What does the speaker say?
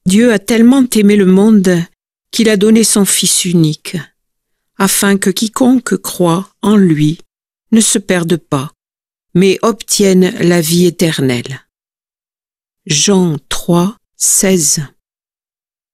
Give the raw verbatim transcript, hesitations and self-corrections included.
Dieu a tellement aimé le monde qu'il a donné son Fils unique, afin que quiconque croit en lui ne se perde pas, mais obtienne la vie éternelle. Jean trois, seize.